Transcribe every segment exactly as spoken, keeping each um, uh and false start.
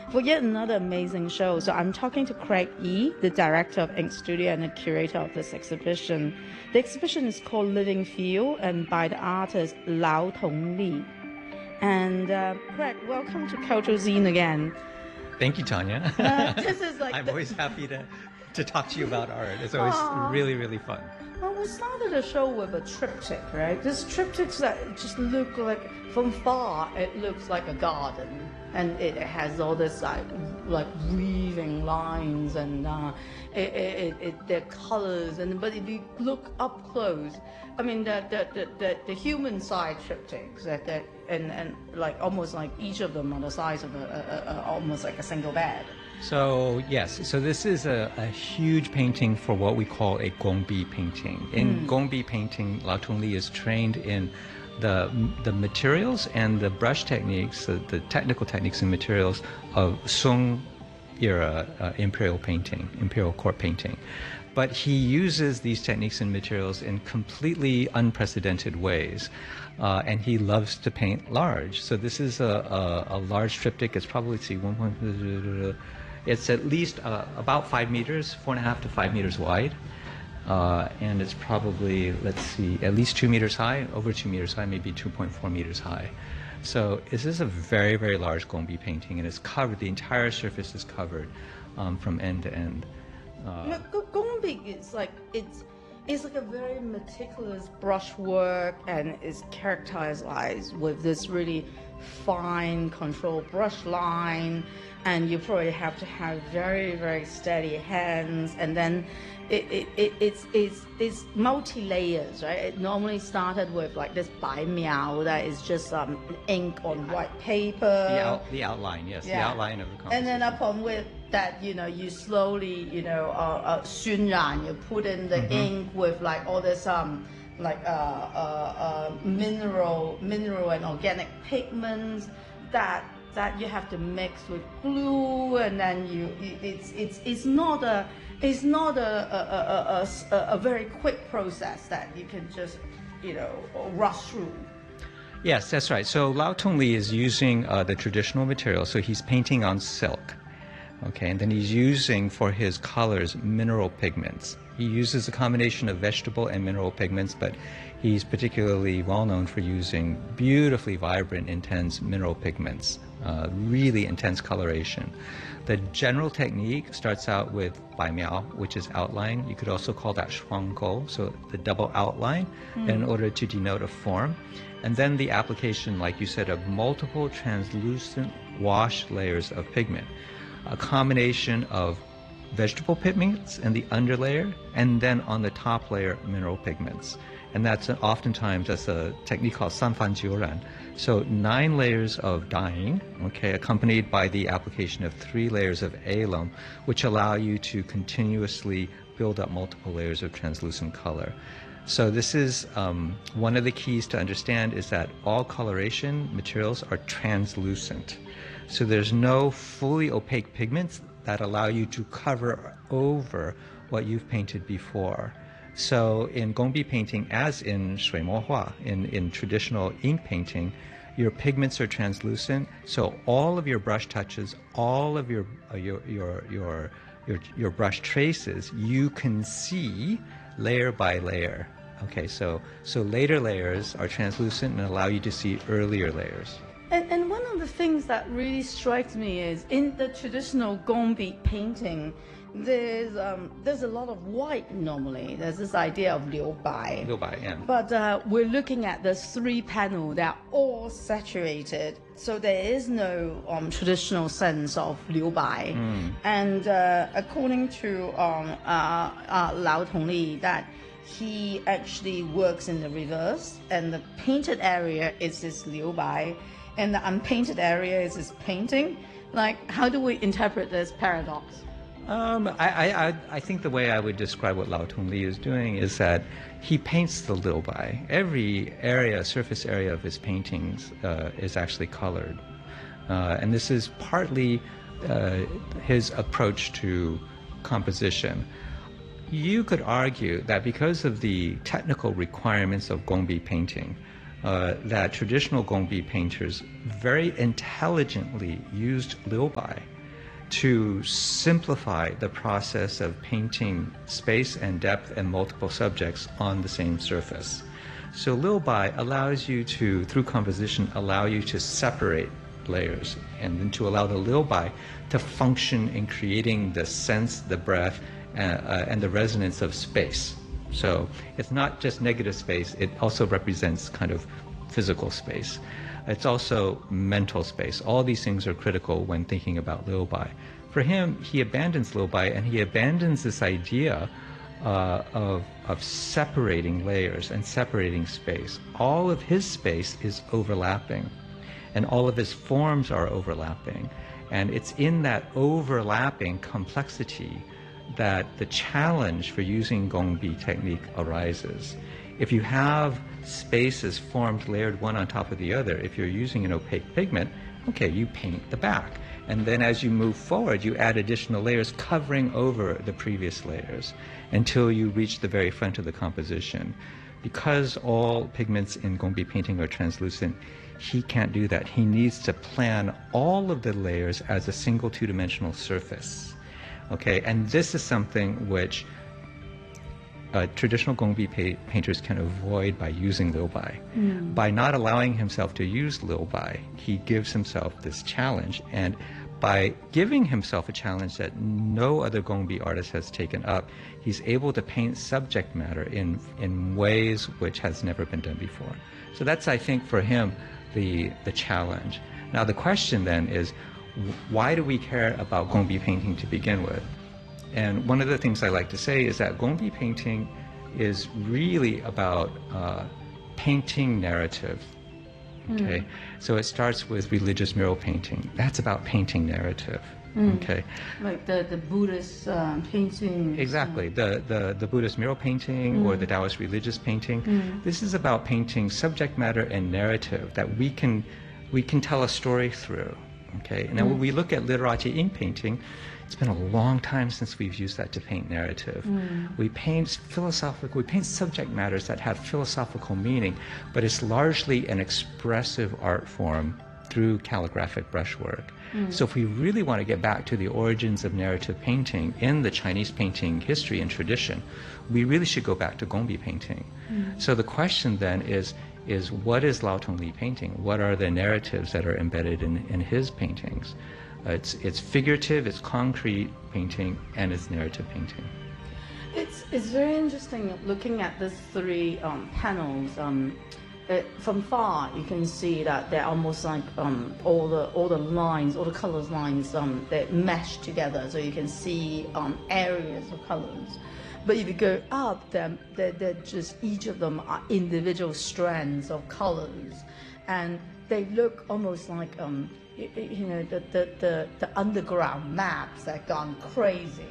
for yet another amazing show. So I'm talking to Craig Yi, the director of Ink Studio and the curator of this exhibition. The exhibition is called Living Feel and by the artist Lau Tong Li. And uh, Craig, welcome to Cultural Zine again. Thank you, Tanya. Uh, this is like I'm the... always happy to, to talk to you about art. It's always Aww. really, really fun. Well, we started the show with a triptych, right? This triptych that just look like, from far, it looks like a garden. And it has all this like, like weaving lines and uh, it, it, it, their colors. And but if you look up close, I mean, the the, the, the, the human side triptychs, that, that, and, and like almost like each of them are the size of a, a, a almost like a single bed. So yes, so this is a, a huge painting for what we call a Gongbi painting. In mm. Gongbi painting, Lau Tong Li is trained in the the materials and the brush techniques, the, the technical techniques and materials of Song era uh, imperial painting, imperial court painting. But he uses these techniques and materials in completely unprecedented ways. Uh, and he loves to paint large. So this is a, a, a large triptych. It's probably, let's see, one point, it's at least uh, about five meters, four and a half to five meters wide. Uh, and it's probably, let's see, at least two meters high, over two meters high, maybe two point four meters high. So this is a very, very large Gongbi painting, and it's covered, the entire surface is covered um, from end to end. Uh, Gongbi is like, it's, it's like a very meticulous brushwork, and is characterized with this really fine controlled brush line, and you probably have to have very, very steady hands, and then it, it, it, it's, it's, it's multi-layers, right? It normally started with like this bai miao that is just um, ink on white paper. The, out, the outline, yes, yeah. The outline of the composition. And then upon with that, you know, you slowly, you know, uh, uh, 渲染, you put in the mm-hmm. ink with like all this um, like uh, uh, uh, mineral, mineral and organic pigments that that you have to mix with glue, and then you, it's it's it's not a it's not a a, a, a, a very quick process that you can just, you know, rush through. Yes, that's right. So Lau Tong Li is using uh, the traditional material. So he's painting on silk, okay, and then he's using for his colors mineral pigments. He uses a combination of vegetable and mineral pigments, but he's particularly well known for using beautifully vibrant, intense mineral pigments, uh, really intense coloration. The general technique starts out with bai miao, which is outline. You could also call that shuanggou, so the double outline, mm. in order to denote a form. And then the application, like you said, of multiple translucent wash layers of pigment, a combination of vegetable pigments in the underlayer, and then on the top layer, mineral pigments. And that's an, oftentimes that's a technique called sanfan jiuran. So nine layers of dyeing, okay, accompanied by the application of three layers of alum, which allow you to continuously build up multiple layers of translucent color. So this is um, one of the keys to understand is that all coloration materials are translucent. So there's no fully opaque pigments that allow you to cover over what you've painted before. So in Gongbi painting, as in Shui Mo Hua, in, in traditional ink painting, your pigments are translucent. So all of your brush touches, all of your uh, your, your your your your brush traces, you can see layer by layer. Okay, so so later layers are translucent and allow you to see earlier layers. And, and one of the things that really strikes me is in the traditional Gongbi painting, there's um, there's a lot of white normally. There's this idea of liu bai. Liu bai, yeah. But uh, we're looking at the three panel. They're all saturated, so there is no um, traditional sense of liu bai. Mm. And uh, according to um, uh, uh, Lau Tong Li, that he actually works in the reverse, and the painted area is this liu bai, and the unpainted area is his painting. Like, how do we interpret this paradox? Um, I, I, I think the way I would describe what Lau Tong Li is doing is that he paints the liu bai. Every area, surface area of his paintings uh, is actually colored. Uh, and this is partly uh, his approach to composition. You could argue that because of the technical requirements of Gongbi painting, uh, that traditional Gongbi painters very intelligently used liu bai to simplify the process of painting space and depth and multiple subjects on the same surface. So Liu Bai allows you to, through composition, allow you to separate layers and then to allow the Liu Bai to function in creating the sense, the breath, uh, uh, and the resonance of space. So it's not just negative space, it also represents kind of physical space. It's also mental space. All these things are critical when thinking about Liu Bai. For him, he abandons Liu Bai and he abandons this idea uh, of, of separating layers and separating space. All of his space is overlapping and all of his forms are overlapping. And it's in that overlapping complexity that the challenge for using Gongbi technique arises. If you have spaces formed layered one on top of the other, if you're using an opaque pigment, okay, you paint the back. And then as you move forward, you add additional layers covering over the previous layers until you reach the very front of the composition. Because all pigments in Gongbi painting are translucent, he can't do that. He needs to plan all of the layers as a single two-dimensional surface. Okay, and this is something which uh, traditional Gongbi pa painters can avoid by using Liu Bai. Mm. By not allowing himself to use Liu Bai, he gives himself this challenge, and by giving himself a challenge that no other Gongbi artist has taken up, he's able to paint subject matter in, in ways which has never been done before. So that's, I think, for him, the, the challenge. Now the question then is, why do we care about Gongbi painting to begin with? And one of the things I like to say is that Gongbi painting is really about uh, painting narrative. Okay, mm. So it starts with religious mural painting. That's about painting narrative. Mm. Okay, like the the Buddhist um, painting. Exactly, the the the Buddhist mural painting mm. or the Taoist religious painting. Mm. This is about painting subject matter and narrative that we can we can tell a story through. Okay, now mm. when we look at literati ink painting, it's been a long time since we've used that to paint narrative. Mm. We paint philosophical, we paint subject matters that have philosophical meaning, but it's largely an expressive art form through calligraphic brushwork. Mm. So if we really want to get back to the origins of narrative painting in the Chinese painting history and tradition, we really should go back to Gongbi painting. Mm. So the question then is, is what is Lao Tongli painting? What are the narratives that are embedded in, in his paintings? Uh, it's, it's figurative, it's concrete painting, and it's narrative painting. It's, it's very interesting looking at these three um, panels. Um, it, from far, you can see that they're almost like um, all the all the lines, all the colors lines, um, they mesh together, so you can see um, areas of colors. But if you go up, they're, they're, they're just, each of them are individual strands of colors, and they look almost like um, you, you know, the, the, the, the underground maps that have gone crazy.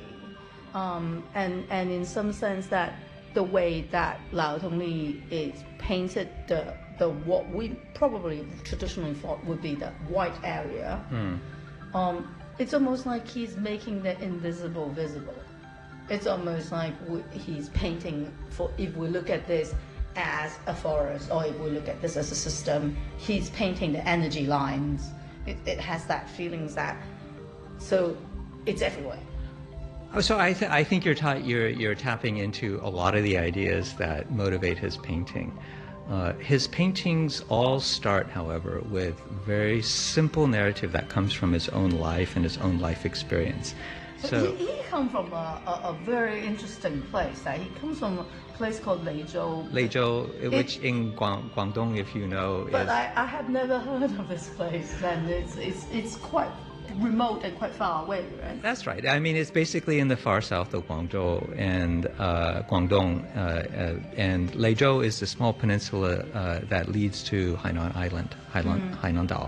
Um, and, and in some sense that the way that Lao Tongli is painted the, the what we probably traditionally thought would be the white area, mm. um, it's almost like he's making the invisible visible. It's almost like we, he's painting, for if we look at this as a forest, or if we look at this as a system, he's painting the energy lines. It, it has that feeling that, so it's everywhere. So I, th I think you're, ta you're, you're tapping into a lot of the ideas that motivate his painting. Uh, his paintings all start, however, with very simple narrative that comes from his own life and his own life experience. So he, he comes from a, a, a very interesting place. Right? He comes from a place called Leizhou. Leizhou, which it, in Guang, Guangdong, if you know, but is... I, I have never heard of this place, and it's, it's, it's quite remote and quite far away, right? That's right. I mean, it's basically in the far south of Guangzhou and uh, Guangdong, uh, uh, and Leizhou is the small peninsula uh, that leads to Hainan Island, Hainan, mm. Hainandao.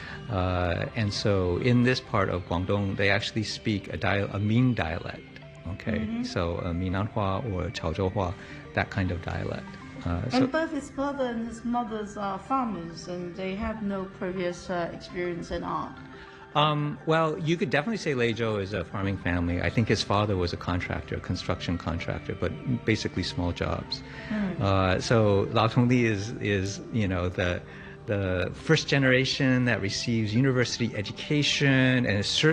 Uh, and so in this part of Guangdong, they actually speak a, dia a Ming dialect, okay? Mm-hmm. So uh, Minanhua or Chaozhouhua, that kind of dialect. Uh, and so both his father and his mothers are farmers, and they have no previous uh, experience in art. Um, well, you could definitely say Leizhou is a farming family. I think his father was a contractor, a construction contractor, but basically small jobs. Mm. Uh, so Lao Tongli is, is, you know, the the first generation that receives university education and is